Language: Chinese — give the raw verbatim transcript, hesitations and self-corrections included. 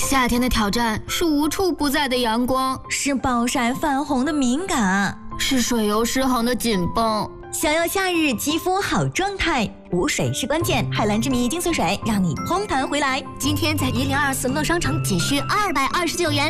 夏天的挑战是无处不在的阳光， 是暴晒泛红的敏感， 是水油失衡的紧绷。 想要夏日肌肤好状态，补水是关键。海蓝之谜精粹水让你嘭弹回来。 今天在一零二四乐商城仅需二百二十九元。